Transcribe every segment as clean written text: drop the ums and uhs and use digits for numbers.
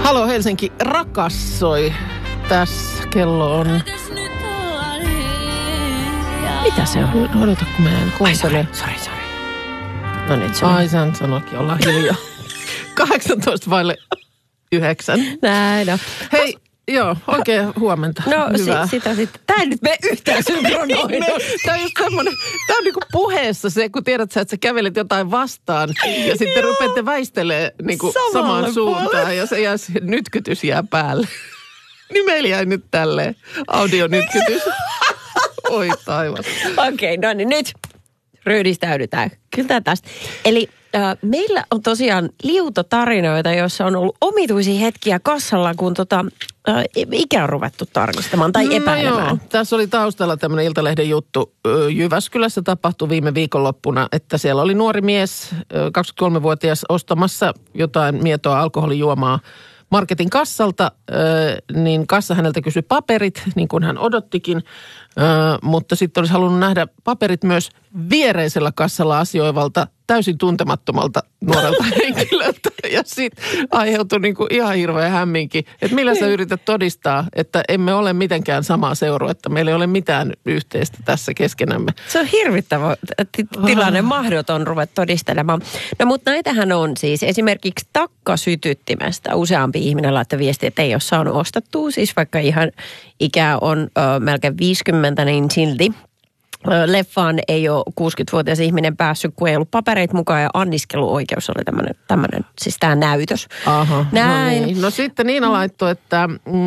Halo Helsinki rakassoi. Tässä kello on... Mitä se on? Odota, kun mä en kuuntele. Sori. No nyt se on. Ai, sä sanoikin, ollaan hiljaa. 9:18. Näin on. Hei, joo, oikein huomenta. No hyvä. Sitä sitten. Tää ei nyt mene yhtään synkronoida. Tää on just semmonen, tää on niinku puheessa se, kun tiedät sä, että sä kävelet jotain vastaan ja sitten rupeatte väistelee niinku samaan suuntaan ja se nytkytys jää päälle. Niin meillä jäi nyt tälleen audionytkytys. Oi taivas. Okei, no niin nyt ryhdistäydytään. Kyllä tästä. Eli meillä on tosiaan liutotarinoita, joissa on ollut omituisia hetkiä kassalla, kun ikä on ruvettu tarkistamaan tai epäilemään. Joo. Tässä oli taustalla tämmöinen Iltalehden juttu. Jyväskylässä tapahtui viime viikonloppuna, että siellä oli nuori mies, 23-vuotias, ostamassa jotain mietoa alkoholijuomaa marketin kassalta, niin kassa häneltä kysyi paperit, niin kuin hän odottikin, mutta sitten olisi halunnut nähdä paperit myös viereisellä kassalla asioivalta, täysin tuntemattomalta nuorelta henkilöltä. Ja sitten aiheutui niin kuin ihan hirveä hämminki, että millä sä yrität todistaa, että emme ole mitenkään samaa seuraa, että meillä ei ole mitään yhteistä tässä keskenämme. Se on hirvittävä tilanne, mahdoton ruveta todistelemaan. No mutta näitähän on siis esimerkiksi takkasytyttimestä. Useampi ihminen laittoi viestiä, että ei ole saanut ostettua, siis vaikka ihan ikää on melkein 50, niin silti. Leffaan ei ole 60-vuotias ihminen päässyt, kun ei ollut papereita mukaan ja anniskeluoikeus oli tämmöinen siis tämä näytös. Aha, näin. No, niin. No sitten Niina laittoi, että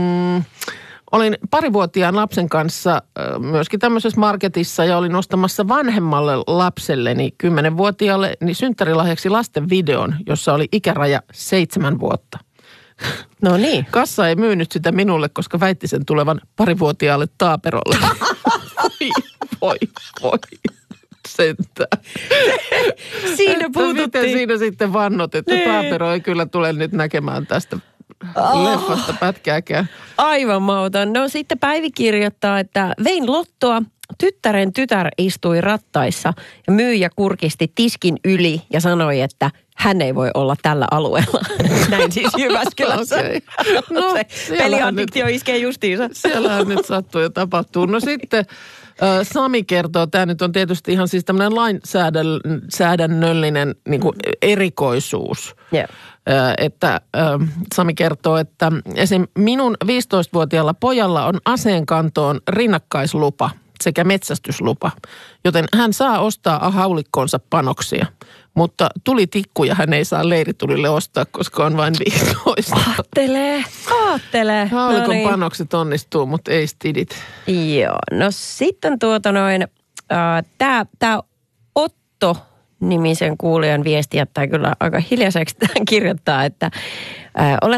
olin parivuotiaan lapsen kanssa myöskin tämmöisessä marketissa ja olin ostamassa vanhemmalle lapselleni 10-vuotiaalle niin synttärilahjaksi lasten videon, jossa oli ikäraja 7 vuotta. No niin. Kassa ei myynyt sitä minulle, koska väitti sen tulevan parivuotiaalle taaperolle. Voi. Sentään. Siinä puhuttiin. Miten siinä sitten vannot, että taapero ei kyllä tule nyt näkemään tästä leffasta pätkääkään. Aivan mauton. No sitten Päivi kirjoittaa, että vein lottoa. Tyttären tytär istui rattaissa ja myyjä kurkisti tiskin yli ja sanoi, että hän ei voi olla tällä alueella. Näin siis Jyväskylässä. Okay. No, peliaddiktio iskee justiinsa. Siellähän nyt sattuu ja tapahtuu. No sitten Sami kertoo, tämä nyt on tietysti ihan siis tämmöinen lainsäädännöllinen niin kuin erikoisuus. Yeah. Että Sami kertoo, että esim. Minun 15-vuotiaalla pojalla on aseenkantoon rinnakkaislupa sekä metsästyslupa, joten hän saa ostaa haulikkoonsa panoksia. Mutta tulitikkuja hän ei saa leiritulille ostaa, koska on vain 15. Aattelee. Haulikon panokset onnistuu, mutta ei stidit. Joo, no sitten tämä Otto-nimisen kuulijan viesti jättää kyllä aika hiljaiseksi kirjoittaa, että olen